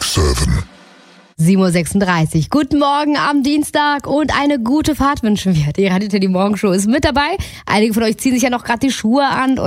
7:36 Uhr. Guten Morgen am Dienstag und eine gute Fahrt wünschen wir. Die Radio Teddy Morgenshow ist mit dabei. Einige von euch ziehen sich ja noch gerade die Schuhe an